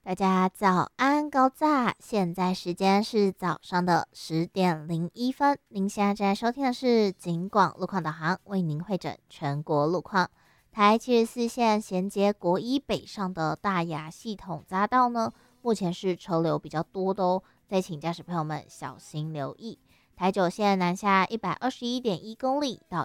大家早安，高炸！现在时间是早上的10点01分。您现在正在收听的是警广路况导航，为您会诊全国路况。台74线衔接国一北上的大雅系统匝道呢，目前是车流比较多的哦，再请驾驶朋友们小心留意。台9线南下121.1公里到